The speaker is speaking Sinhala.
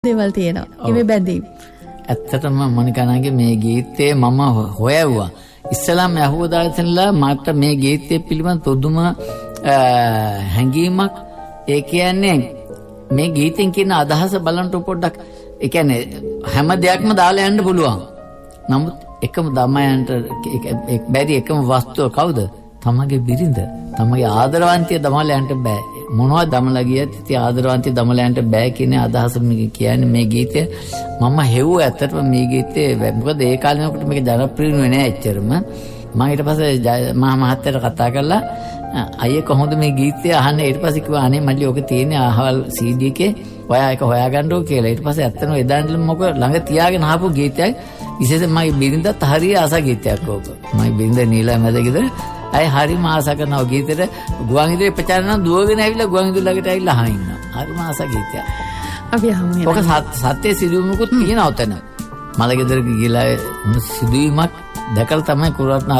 දේවල් තියෙනවා. ඉවේ බැඳීම්. ඇත්තටම මොනිකානාගේ මේ ගීතේ මම හොයවුවා. ඉස්සලාම ඇහුවා දාලා මට මේ ගීතය පිළිබඳ පුදුම හැඟීමක්. ඒ කියන්නේ මේ ගීතෙන් කියන අදහස බලන්න පොඩ්ඩක්. ඒ කියන්නේ හැම දෙයක්ම දාලා යන්න පුළුවන්. නමුත් එකම දමයන්ට බැරි එකම වස්තුව කවුද? තමගේ බිරිඳ. තමගේ ආදරවන්තිය දමලා යන්න බෑ. මොනවද දමලා ගියත් ඉතින් ආදරවන්තිය දමලා යන්න බෑ කියන අදහස මේ කියන්නේ මේ ගීතය මම හෙව්වා. ඇත්තටම මේ ගීතේ මොකද ඒ කාලේනකොට මේක ජනප්‍රිය නෙවෙයි නෑ එච්චරම. මම ඊට පස්සේ මහා මහත්තයාට කතා කරලා අයියේ කොහොමද මේ ගීතය අහන්නේ? ඊට පස්සේ කිව්වා අනේ මල්ලි ඔක තියෙන්නේ අහවල් CD එකේ ඔයා ඒක හොයාගන්න ඕක කියලා. ඊට පස්සේ ඇත්තටම එදා ඉඳලම මොකද ළඟ තියාගෙන ආපු ගීතයක්. විශේෂයෙන් මගේ බිරිඳත් හරිය ආස ගීතයක් ඕක. මගේ බිරිඳ නීලා මැද ගෙදර අය හරිම ආස කරනවා ගීතෙට. ගුවන් විදුලියේ ප්‍රචාරණ දුවගෙන ඇවිල්ලා ගුවන් විදුලිය ළඟට ඇවිල්ලා අහන ඉන්නවා. හරිම ආස ගීතයක්. අපි අහමු. ඔක සත්‍ය සිදුවීමකුත් තියෙනවා උතන. මල ගෙදර ගිහලා සිදුවීමක් දැකලා තමයි කුරුරත්න